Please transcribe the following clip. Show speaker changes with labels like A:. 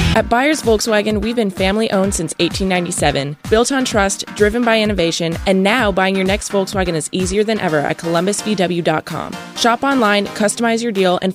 A: At Byers Volkswagen, we've been family-owned since 1897, built on trust, driven by innovation, and now buying your next Volkswagen is easier than ever at columbusvw.com. Shop online, customize your deal, and